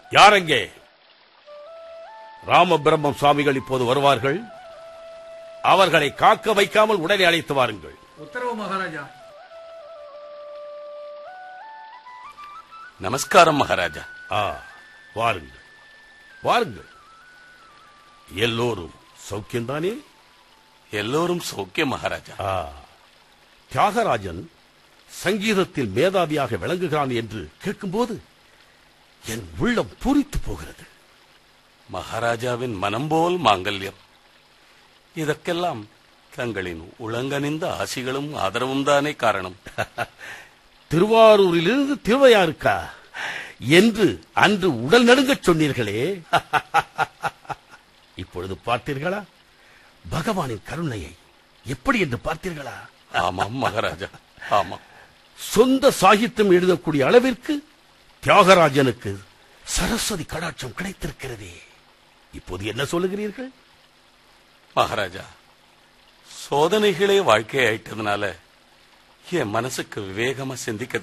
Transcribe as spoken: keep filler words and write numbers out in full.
யாரெங்கே? ராமபிரம்மம் சுவாமிகள் இப்போது வருவார்கள். அவர்களை காக்க வைக்காமல் உடனே அழைத்து வாருங்கள். உத்தரவு மகாராஜா. நமஸ்காரம் மகாராஜா. ஆ, வாருங்கள் வாருங்கள். எல்லோரும் சௌக்கியம்தானே? எல்லோரும் சௌக்கியம் மகாராஜா. ஆ, தியாகராஜன் சங்கீதத்தில் மேதாவியாக விளங்குகிறான் என்று கேட்கும்போது என் உள்ளம் பூரித்து போகிறது. மகாராஜாவின் மனம் போல் மாங்கல்யம். இதற்கெல்லாம் தங்களின் உளங்கனிந்த ஆசிகளும் ஆதரவும் தானே காரணம். திருவாரூரிலிருந்து திருவையாறுக்கா என்று அன்று உடல் நடுங்கச் சொன்னீர்களே, இப்பொழுது பார்த்தீர்களா பகவானின் கருணையை? எப்படி என்று பார்த்தீர்களா? ஆமாம் மகாராஜா, ஆமாம். சொந்த சாகித்யம் எழுதக்கூடிய அளவிற்கு தியாகராஜனுக்கு சரஸ்வதி கடாட்சம் கிடைத்திருக்கிறதே. இப்போது என்ன சொல்லுகிறீர்கள்? மகாராஜா, சோதனைகளே வாழ்க்கை ஆயிட்டதுனால என் மனசுக்கு விவேகமா சிந்திக்க